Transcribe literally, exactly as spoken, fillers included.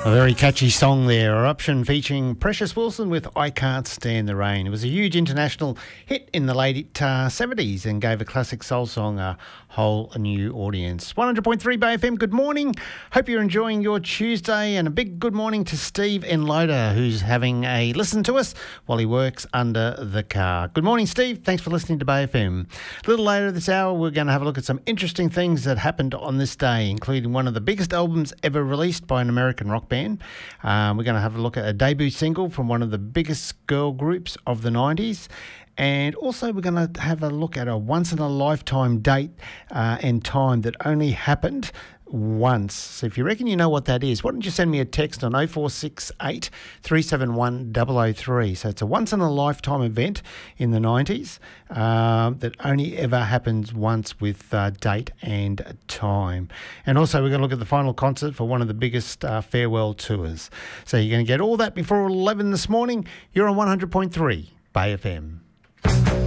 A very catchy song there, Eruption, featuring Precious Wilson with I Can't Stand the Rain. It was a huge international hit in the late uh, seventies and gave a classic soul song a whole new audience. one hundred point three Bay F M, good morning. Hope you're enjoying your Tuesday, and a big good morning to Steve Enloader, who's having a listen to us while he works under the car. Good morning, Steve. Thanks for listening to Bay F M. A little later this hour, we're going to have a look at some interesting things that happened on this day, including one of the biggest albums ever released by an American rock band. Um, we're going to have a look at a debut single from one of the biggest girl groups of the nineties. And also we're going to have a look at a once-in-a-lifetime date uh, and time that only happened once. So if you reckon you know what that is, why don't you send me a text on oh four six eight, three seven one, double oh three. So it's a once-in-a-lifetime event in the nineties um, that only ever happens once with uh, date and time. And also we're going to look at the final concert for one of the biggest uh, farewell tours. So you're going to get all that before eleven this morning. You're on one hundred point three Bay F M.